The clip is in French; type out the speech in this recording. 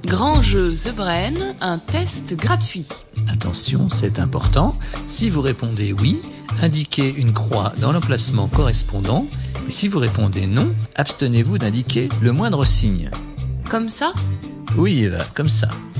Grand jeu The Brain, un test gratuit. Attention, c'est important. Si vous répondez oui, indiquez une croix dans l'emplacement correspondant. Et si vous répondez non, abstenez-vous d'indiquer le moindre signe. Comme ça ? Oui, Eva, comme ça.